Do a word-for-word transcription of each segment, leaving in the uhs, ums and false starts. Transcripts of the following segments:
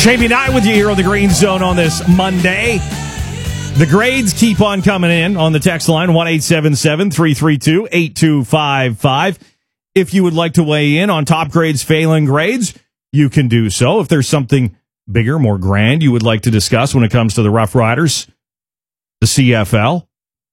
Jamie Nye with you here on the Green Zone on this Monday. The grades keep on coming in on the text line, one eight seven seven, three three two, eight two five five. If you would like to weigh in on top grades, failing grades, you can do so. If there's something bigger, more grand you would like to discuss when it comes to the Rough Riders, the C F L,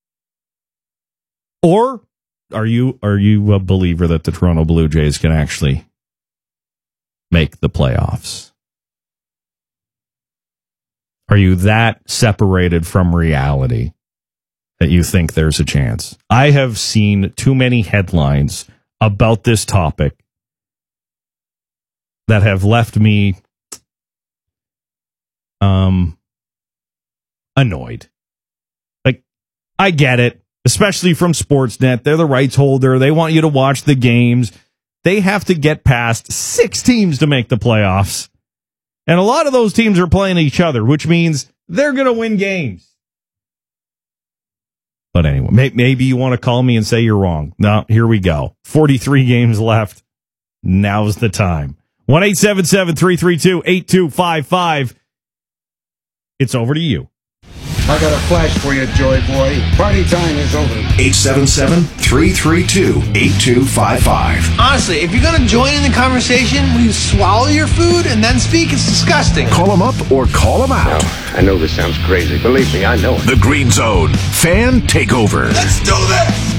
or are you are you a believer that the Toronto Blue Jays can actually make the playoffs? Are you that separated from reality that you think there's a chance? I have seen too many headlines about this topic that have left me um annoyed. Like, I get it, especially from Sportsnet. They're the rights holder. They want you to watch the games. They have to get past six teams to make the playoffs. And a lot of those teams are playing each other, which means they're going to win games. But anyway, may, maybe you want to call me and say you're wrong. No, here we go. forty-three games left. Now's the time. one eight seven seven, three three two, eight two five five. It's over to you. I got a flash for you, Joy Boy. Party time is over. eight seven seven, three three two, eight two five five. Honestly, if you're going to join in the conversation, will you swallow your food and then speak? It's disgusting. Call them up or call them out. Now, I know this sounds crazy. Believe me, I know it. The Green Zone Fan Takeover. Let's do this!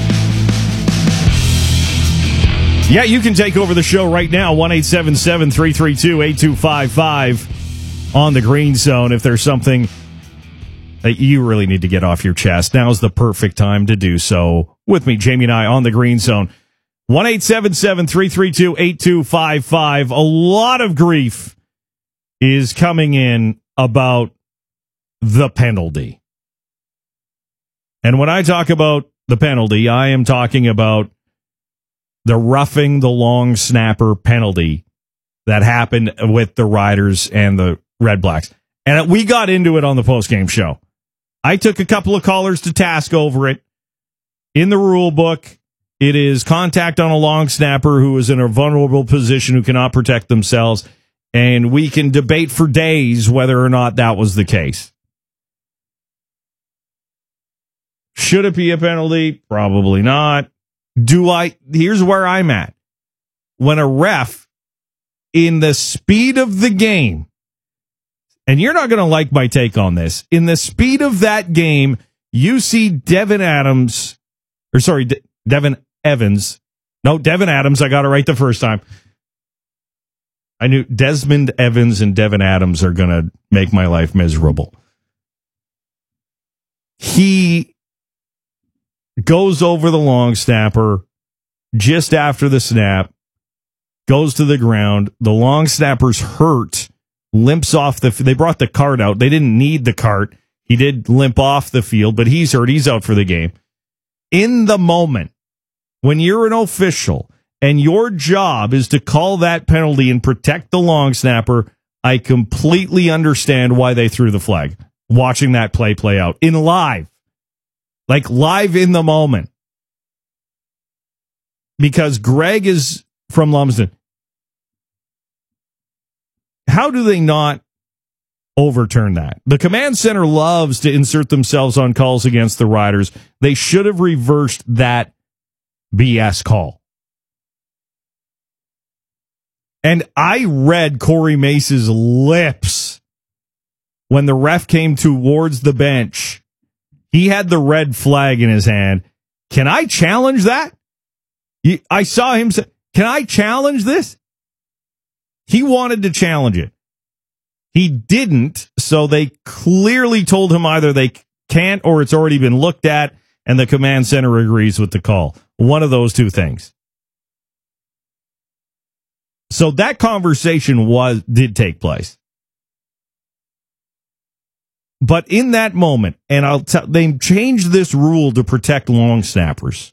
Yeah, you can take over the show right now. one eight seven seven, three three two, eight two five five on the Green Zone. If there's something that you really need to get off your chest, now's the perfect time to do so. With me, Jamie and I, on the Green Zone. one eight seven seven, three three two, eight two five five. A lot of grief is coming in about the penalty. And when I talk about the penalty, I am talking about the roughing the long snapper penalty that happened with the Riders and the Red Blacks. And we got into it on the postgame show. I took a couple of callers to task over it. In the rule book, it is contact on a long snapper who is in a vulnerable position, who cannot protect themselves, and we can debate for days whether or not that was the case. Should it be a penalty? Probably not. Do I? Here's where I'm at. When a ref, in the speed of the game, and you're not going to like my take on this, in the speed of that game, you see Devin Adams, or sorry, De- Devin Evans. No, Devin Adams. I got it right the first time. I knew Desmond Evans and Devin Adams are going to make my life miserable. He goes over the long snapper just after the snap, goes to the ground. The long snapper's hurt. Limps off the, they brought the cart out. They didn't need the cart. He did limp off the field, but he's hurt. He's out for the game. In the moment, when you're an official and your job is to call that penalty and protect the long snapper, I completely understand why they threw the flag. Watching that play play out in live, like live in the moment. Because Greg is from Lumsden. How do they not overturn that? The command center loves to insert themselves on calls against the Riders. They should have reversed that B S call. And I read Corey Mace's lips when the ref came towards the bench. He had the red flag in his hand. Can I challenge that? I saw him say, can I challenge this? He wanted to challenge it. He didn't, so they clearly told him either they can't or it's already been looked at, and the command center agrees with the call. One of those two things. So that conversation was did take place. But in that moment, and I'll tell, they changed this rule to protect long snappers.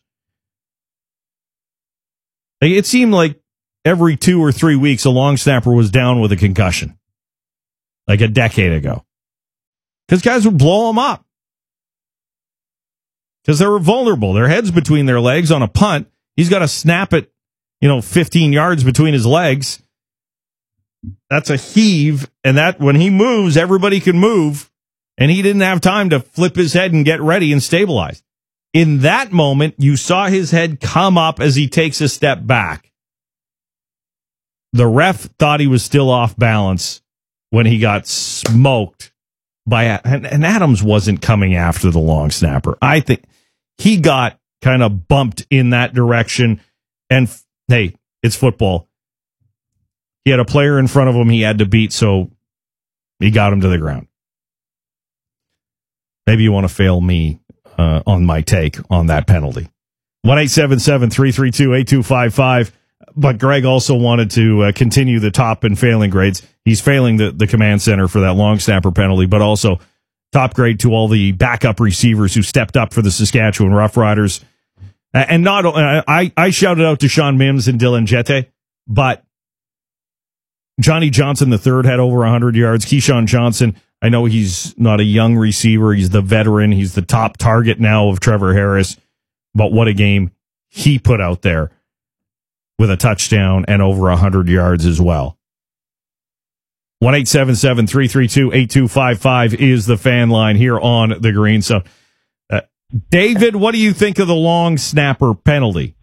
It seemed like every two or three weeks, a long snapper was down with a concussion, like a decade ago, because guys would blow them up because they were vulnerable. Their head's between their legs on a punt. He's got to snap it, you know, fifteen yards between his legs. that's a heave, and that when he moves, everybody can move, and he didn't have time to flip his head and get ready and stabilize. In that moment, you saw his head come up as he takes a step back. The ref thought he was still off balance when he got smoked by, and, and Adams wasn't coming after the long snapper. I think he got kind of bumped in that direction, and hey, it's football. He had a player in front of him he had to beat, so he got him to the ground. Maybe you want to fail me uh, on my take on that penalty. one eight seven seven, three three two, eight two five five. But Greg also wanted to uh, continue the top and failing grades. He's failing the, the command center for that long snapper penalty, but also top grade to all the backup receivers who stepped up for the Saskatchewan Roughriders. And not, uh, I, I shouted out to Sean Mims and Dylan Jette, but Johnny Johnson the third had over one hundred yards. Keyshawn Johnson, I know he's not a young receiver. He's the veteran. He's the top target now of Trevor Harris. But what a game he put out there with a touchdown and over one hundred yards as well. one eight seven seven, three three two, eight two five five is the fan line here on the Green Zone. Uh, David, what do you think of the long snapper penalty?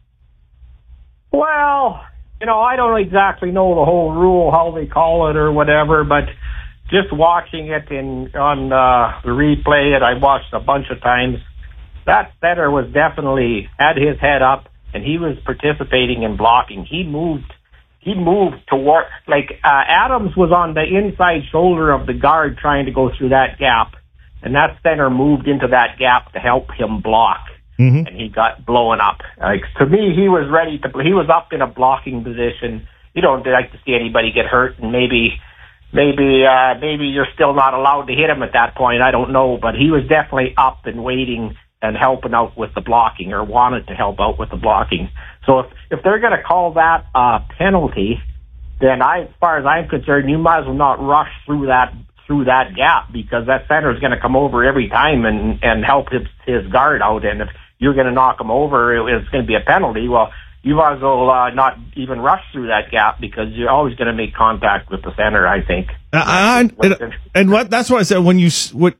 Well, you know, I don't exactly know the whole rule, how they call it or whatever, but just watching it in on uh, the replay, and I watched a bunch of times, that center was definitely had his head up, and he was participating in blocking. He moved, he moved toward, like uh, Adams was on the inside shoulder of the guard trying to go through that gap, and that center moved into that gap to help him block. Mm-hmm. And he got blown up. Like, to me, he was ready to. He was up in a blocking position. You don't like to see anybody get hurt, and maybe, maybe, uh, maybe you're still not allowed to hit him at that point. I don't know, but he was definitely up and waiting and helping out with the blocking, or wanted to help out with the blocking. So if if they're going to call that a penalty, then I, as far as I'm concerned, you might as well not rush through that through that gap, because that center is going to come over every time and and help his his guard out, and if you're going to knock him over, it's going to be a penalty. Well, you might as well uh, not even rush through that gap, because you're always going to make contact with the center, I think. Uh, I, and, and what that's what I said when you what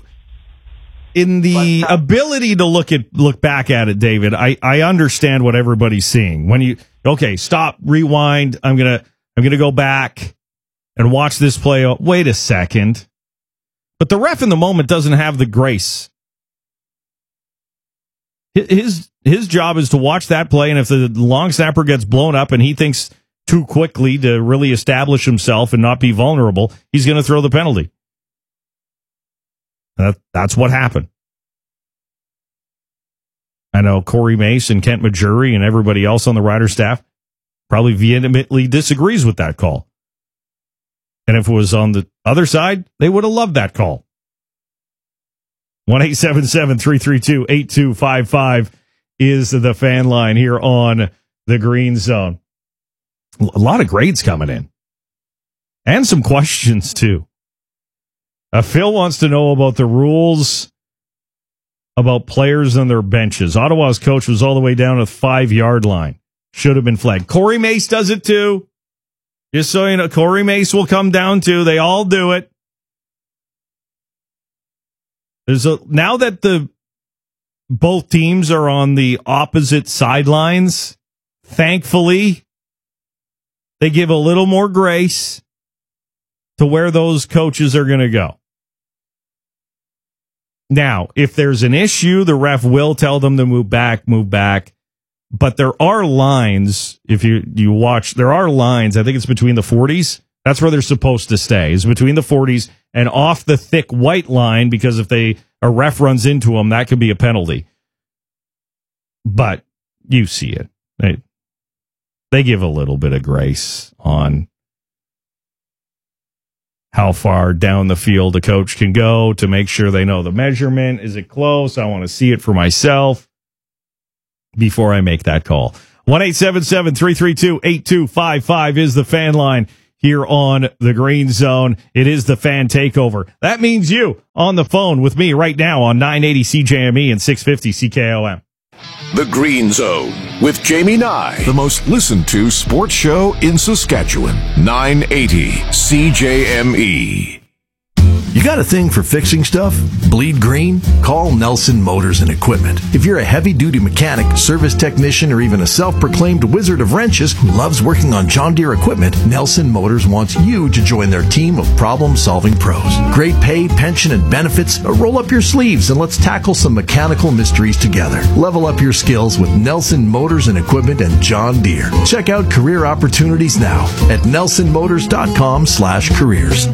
in the but, uh, ability to look at look back at it, David. I, I understand what everybody's seeing when you okay stop rewind. I'm gonna I'm gonna go back and watch this play. Wait a second, but the ref in the moment doesn't have the grace. His his job is to watch that play, and if the long snapper gets blown up and he thinks too quickly to really establish himself and not be vulnerable, he's going to throw the penalty. That, that's what happened. I know Corey Mace and Kent Majuri and everybody else on the Rider staff probably vehemently disagrees with that call. And if it was on the other side, they would have loved that call. one eight seven seven, three three two, eight two five five is the fan line here on the Green Zone. A lot of grades coming in. And some questions, too. Uh, Phil wants to know about the rules about players on their benches. Ottawa's coach was all the way down to the five-yard line. Should have been flagged. Corey Mace does it, too. Just so you know, Corey Mace will come down, too. They all do it. There's a now that the both teams are on the opposite sidelines, thankfully, they give a little more grace to where those coaches are going to go. Now, if there's an issue, the ref will tell them to move back, move back. But there are lines, if you, you watch, there are lines, I think it's between the forties. That's where they're supposed to stay, is between the forties and off the thick white line, because if they a ref runs into them, that could be a penalty. But you see it. They, they give a little bit of grace on how far down the field a coach can go to make sure they know the measurement. Is it close? I want to see it for myself before I make that call. one eight seven seven, three three two, eight two five five is the fan line here on the Green Zone. It is the Fan Takeover. That means you on the phone with me right now on nine eighty C J M E and six fifty C K O M. The Green Zone with Jamie Nye, the most listened to sports show in Saskatchewan. nine eighty C J M E. You got a thing for fixing stuff? Bleed green? Call Nelson Motors and Equipment. If you're a heavy-duty mechanic, service technician, or even a self-proclaimed wizard of wrenches who loves working on John Deere equipment, Nelson Motors wants you to join their team of problem-solving pros. Great pay, pension, and benefits? Roll up your sleeves and let's tackle some mechanical mysteries together. Level up your skills with Nelson Motors and Equipment and John Deere. Check out career opportunities now at nelson motors dot com slash careers.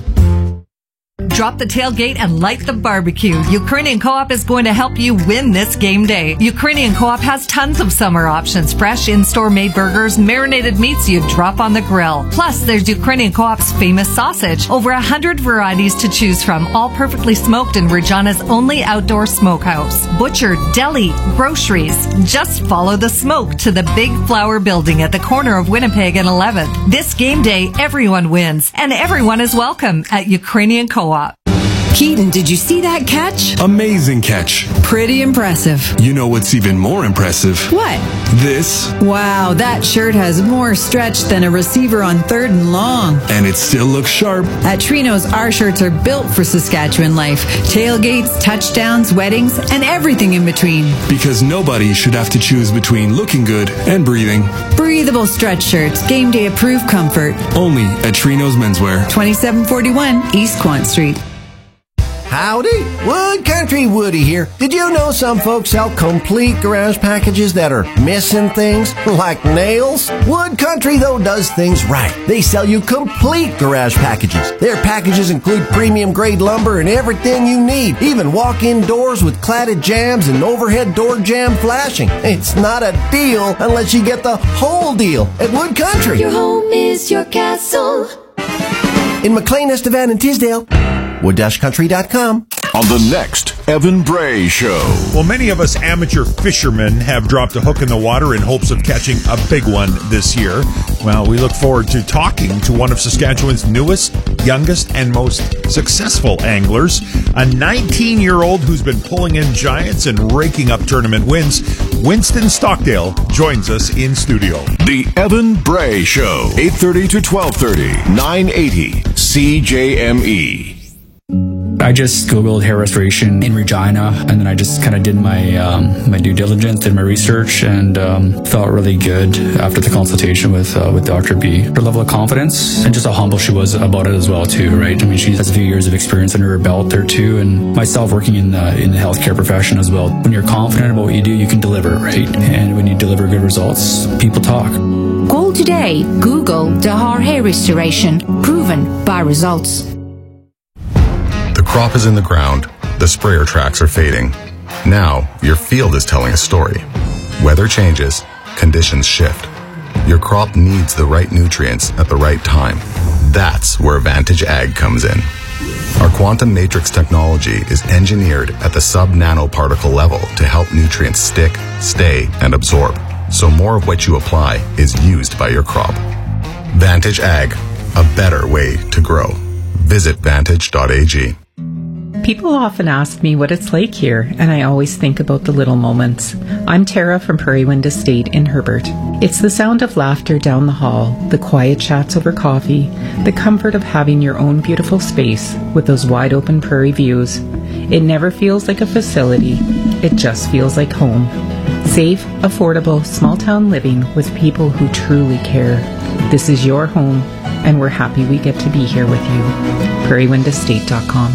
Drop the tailgate and light the barbecue. Ukrainian Co-op is going to help you win this game day. Ukrainian Co-op has tons of summer options. Fresh in-store made burgers, marinated meats you drop on the grill. Plus, there's Ukrainian Co-op's famous sausage. Over a hundred varieties to choose from, all perfectly smoked in Regina's only outdoor smokehouse. Butcher, deli, groceries. Just follow the smoke to the Big Flower Building at the corner of Winnipeg and eleventh. This game day, everyone wins, and everyone is welcome at Ukrainian Co-op. Keaton, did you see that catch? Amazing catch. Pretty impressive. You know what's even more impressive? What? This. Wow, that shirt has more stretch than a receiver on third and long. And it still looks sharp. At Trino's, our shirts are built for Saskatchewan life. Tailgates, touchdowns, weddings, and everything in between. Because nobody should have to choose between looking good and breathing. Breathable stretch shirts, game day approved comfort. Only at Trino's Menswear. twenty-seven forty-one East Quant Street. Howdy, Wood Country Woody here. Did you know some folks sell complete garage packages that are missing things, like nails? Wood Country, though, does things right. They sell you complete garage packages. Their packages include premium grade lumber and everything you need, even walk-in doors with cladded jambs and overhead door jamb flashing. It's not a deal unless you get the whole deal at Wood Country. Your home is your castle. In McLean, Estevan, and Tisdale. wood country dot com. On the next Evan Bray Show. Well, many of us amateur fishermen have dropped a hook in the water in hopes of catching a big one this year. Well, we look forward to talking to one of Saskatchewan's newest, youngest, and most successful anglers, a nineteen-year-old who's been pulling in giants and raking up tournament wins. Winston Stockdale joins us in studio. The Evan Bray Show, eight thirty to twelve thirty, nine eighty C J M E. I just Googled hair restoration in Regina, and then I just kind of did my um, my due diligence, did my research, and um, felt really good after the consultation with uh, with Doctor B. Her level of confidence and just how humble she was about it as well, too, right? I mean, she has a few years of experience under her belt there, too, and myself working in the, in the healthcare profession as well. When you're confident about what you do, you can deliver, right? And when you deliver good results, people talk. Call today. Google Dahar Hair Restoration. Proven by results. The crop is in the ground, the sprayer tracks are fading. Now, your field is telling a story. Weather changes, conditions shift. Your crop needs the right nutrients at the right time. That's where Vantage Ag comes in. Our quantum matrix technology is engineered at the sub-nanoparticle level to help nutrients stick, stay, and absorb, so more of what you apply is used by your crop. Vantage Ag, a better way to grow. Visit vantage dot a g. People often ask me what it's like here, and I always think about the little moments. I'm Tara from Prairie Wind Estate in Herbert. It's the sound of laughter down the hall, the quiet chats over coffee, the comfort of having your own beautiful space with those wide open prairie views. It never feels like a facility. It just feels like home. Safe, affordable, small town living with people who truly care. This is your home, and we're happy we get to be here with you. prairie wind estate dot com.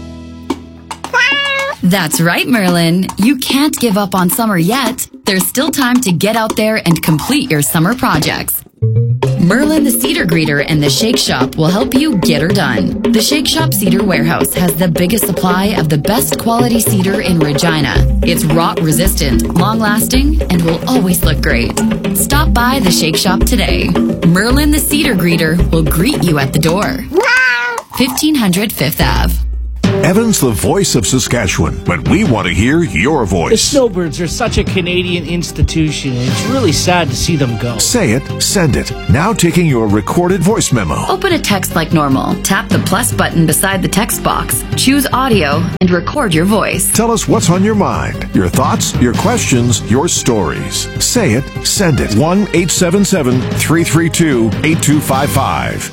That's right, Merlin. You can't give up on summer yet. There's still time to get out there and complete your summer projects. Merlin the Cedar Greeter and the Shake Shop will help you get her done. The Shake Shop Cedar Warehouse has the biggest supply of the best quality cedar in Regina. It's rot resistant, long lasting, and will always look great. Stop by the Shake Shop today. Merlin the Cedar Greeter will greet you at the door. fifteen hundred Fifth Avenue. Evan's the voice of Saskatchewan, but we want to hear your The voice. Snowbirds are such a Canadian institution, and it's really sad to see them go. Say it, send it. Now taking your recorded voice memo. Open a text like normal. Tap the plus button beside the text box. Choose audio and record your voice. Tell us what's on your mind, your thoughts, your questions, your stories. Say it, send it. one eight seven seven, three three two, eight two five five.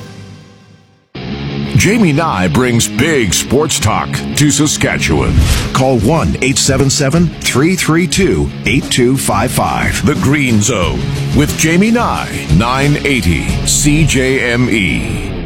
Jamie Nye brings big sports talk to Saskatchewan. Call one eight seven seven, three three two, eight two five five. The Green Zone with Jamie Nye, nine eighty C J M E.